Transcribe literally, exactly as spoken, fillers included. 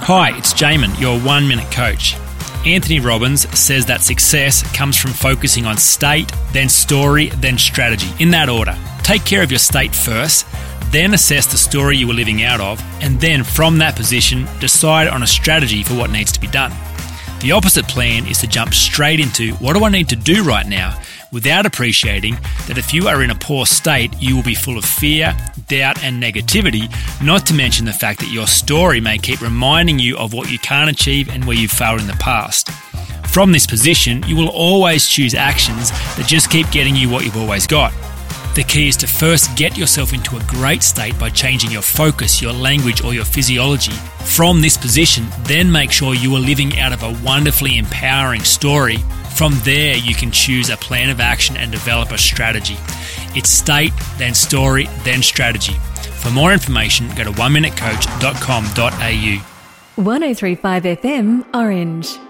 Hi, it's Jamin, your one-minute coach. Anthony Robbins says that success comes from focusing on state, then story, then strategy, in that order. Take care of your state first, then assess the story you are living out of, and then from that position, decide on a strategy for what needs to be done. The opposite plan is to jump straight into what do I need to do right now, without appreciating that if you are in a poor state, you will be full of fear, doubt, and negativity, not to mention the fact that your story may keep reminding you of what you can't achieve and where you've failed in the past. From this position, you will always choose actions that just keep getting you what you've always got. The key is to first get yourself into a great state by changing your focus, your language, or your physiology. From this position, then make sure you are living out of a wonderfully empowering story. From there, you can choose a plan of action and develop a strategy. It's state, then story, then strategy. For more information, go to one minute coach dot com dot a u. one oh three point five F M, Orange.